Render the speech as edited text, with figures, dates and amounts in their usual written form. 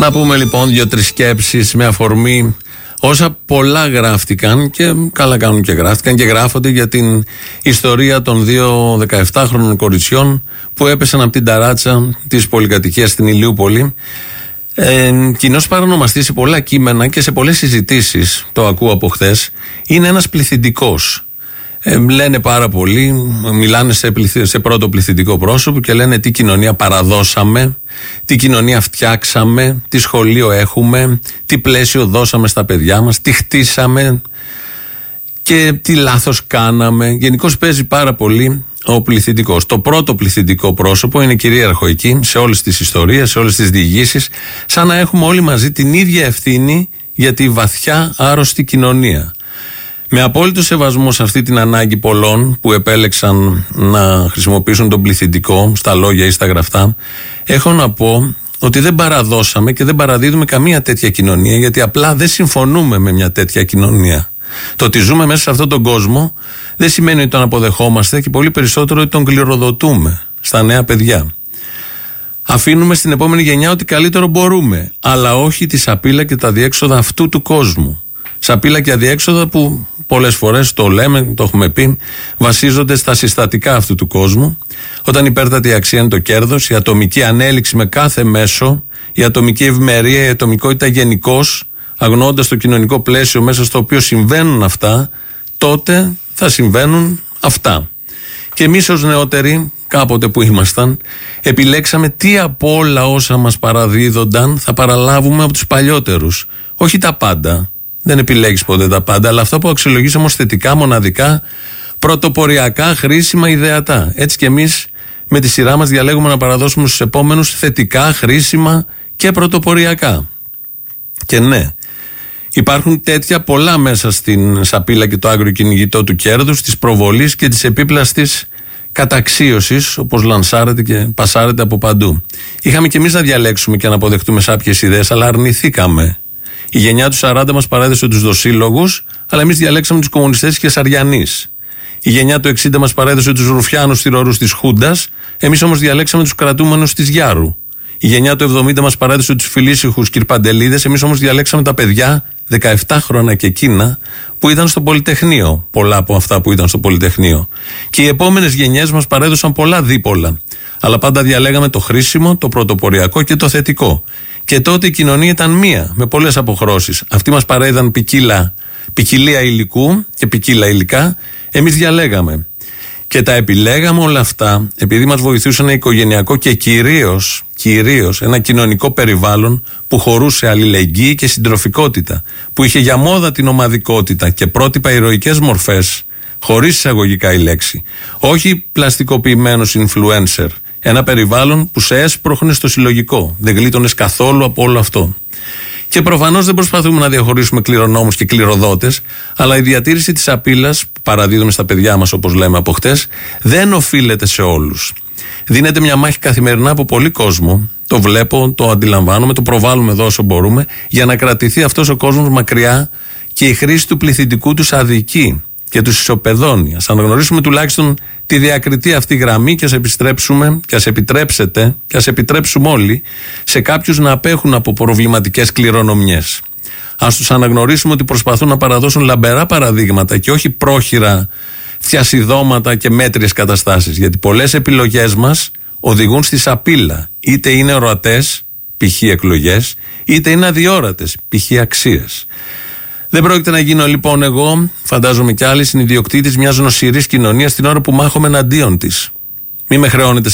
Να πούμε λοιπόν 2-3 σκέψεις με αφορμή όσα πολλά γράφτηκαν και καλά κάνουν και γράφτηκαν και γράφονται για την ιστορία των 2 17χρονων κοριτσιών που έπεσαν από την ταράτσα της πολυκατοικίας στην Ηλιούπολη. Κοινός παρονομαστής σε πολλά κείμενα και σε πολλές συζητήσεις, το ακούω από χθες, είναι ένας πληθυντικός. Λένε πάρα πολλοί, μιλάνε σε πρώτο πληθυντικό πρόσωπο και λένε τι κοινωνία παραδώσαμε, τι κοινωνία φτιάξαμε, τι σχολείο έχουμε, τι πλαίσιο δώσαμε στα παιδιά μας, τι χτίσαμε και τι λάθος κάναμε. Γενικώς παίζει πάρα πολύ ο πληθυντικός. Το πρώτο πληθυντικό πρόσωπο είναι κυρίαρχο εκεί, σε όλες τις ιστορίες, σε όλες τις διηγήσεις, σαν να έχουμε όλοι μαζί την ίδια ευθύνη για τη βαθιά άρρωστη κοινωνία. Με απόλυτο σεβασμό σε αυτή την ανάγκη πολλών που επέλεξαν να χρησιμοποιήσουν τον πληθυντικό στα λόγια ή στα γραφτά, έχω να πω ότι δεν παραδώσαμε και δεν παραδίδουμε καμία τέτοια κοινωνία, γιατί απλά δεν συμφωνούμε με μια τέτοια κοινωνία. Το ότι ζούμε μέσα σε αυτόν τον κόσμο δεν σημαίνει ότι τον αποδεχόμαστε και πολύ περισσότερο ότι τον κληροδοτούμε στα νέα παιδιά. Αφήνουμε στην επόμενη γενιά ό,τι καλύτερο μπορούμε, αλλά όχι τη σαπίλα και τα αδιέξοδα αυτού του κόσμου. Σαπίλα και αδιέξοδα που πολλές φορές το λέμε, το έχουμε πει, βασίζονται στα συστατικά αυτού του κόσμου. Όταν η υπέρτατη αξία είναι το κέρδος, η ατομική ανέλυξη με κάθε μέσο, η ατομική ευημερία, η ατομικότητα γενικώς, αγνοώντας το κοινωνικό πλαίσιο μέσα στο οποίο συμβαίνουν αυτά, τότε θα συμβαίνουν αυτά. Και εμείς ως νεότεροι, κάποτε που ήμασταν, επιλέξαμε τι από όλα όσα μας παραδίδονταν θα παραλάβουμε από τους παλιότερους. Όχι τα πάντα. Δεν επιλέγεις ποτέ τα πάντα, αλλά αυτά που αξιολογήσαμε ως θετικά, μοναδικά, πρωτοποριακά, χρήσιμα, ιδεατά. Έτσι και εμείς με τη σειρά μας διαλέγουμε να παραδώσουμε στους επόμενους θετικά, χρήσιμα και πρωτοποριακά. Και ναι, υπάρχουν τέτοια πολλά μέσα στην σαπίλα και το άγριο κυνηγητό του κέρδους, της προβολής και της επίπλαστης καταξίωσης, όπως λανσάρεται και πασάρεται από παντού. Είχαμε και εμείς να διαλέξουμε και να αποδεχτούμε σάπιες ιδέες, αλλά αρνηθήκαμε. Η γενιά του 40 μας παρέδεσε τους δοσύλλογους, αλλά εμείς διαλέξαμε τους κομμουνιστές και Σαριανείς. Η γενιά του 60 μας παρέδεσε τους Ρουφιάνους θυρωρούς της Χούντας, εμείς όμως διαλέξαμε τους κρατούμενους της Γιάρου. Η γενιά του 70 μας παρέδεσε τους φιλήσυχους κυρπαντελίδες, εμείς όμως διαλέξαμε τα παιδιά 17 χρόνια και εκείνα που ήταν στο Πολυτεχνείο. Πολλά από αυτά που ήταν στο Πολυτεχνείο. Και οι επόμενες γενιές μας παρέδωσαν πολλά δίπολα. Αλλά πάντα διαλέγαμε το χρήσιμο, το πρωτοποριακό και το θετικό. Και τότε η κοινωνία ήταν μία, με πολλές αποχρώσεις. Αυτοί μας παρέδαν ποικιλία υλικού και ποικίλα υλικά. Εμείς διαλέγαμε. Και τα επιλέγαμε όλα αυτά επειδή μας βοηθούσε ένα οικογενειακό και κυρίως ένα κοινωνικό περιβάλλον που χωρούσε αλληλεγγύη και συντροφικότητα, που είχε για μόδα την ομαδικότητα και πρότυπα ηρωικές μορφές, χωρίς εισαγωγικά η λέξη. Όχι πλαστικοποιημένος influencer. Ένα περιβάλλον που σε έσπροχνε στο συλλογικό. Δεν γλίτωνες καθόλου από όλο αυτό. Και προφανώς δεν προσπαθούμε να διαχωρίσουμε κληρονόμους και κληροδότες, αλλά η διατήρηση της σαπίλας που παραδίδουμε στα παιδιά μας, όπως λέμε από χτες, δεν οφείλεται σε όλους. Δίνεται μια μάχη καθημερινά από πολύ κόσμο. Το βλέπω, το αντιλαμβάνομαι, το προβάλλουμε εδώ όσο μπορούμε, για να κρατηθεί αυτός ο κόσμος μακριά και η χρήση του πληθυντικού τους αδικεί και τους ισοπεδώνει. Ας αναγνωρίσουμε τουλάχιστον τη διακριτή αυτή γραμμή και ας επιστρέψουμε και ας επιτρέψετε και ας επιτρέψουμε όλοι σε κάποιους να απέχουν από προβληματικές κληρονομιές. Ας τους αναγνωρίσουμε ότι προσπαθούν να παραδώσουν λαμπερά παραδείγματα και όχι πρόχειρα θιασιδώματα και μέτριες καταστάσεις. Γιατί πολλές επιλογές μας οδηγούν στη σαπίλα. Είτε είναι ορατές, π.χ. εκλογές, είτε είναι αδιόρατες, π.χ. αξίες. Δεν πρόκειται να γίνω λοιπόν εγώ, φαντάζομαι κι άλλοι, συνειδιοκτήτης μιας νοσηρής κοινωνίας την ώρα που μάχομαι εναντίον της. Μη με χρεώνετε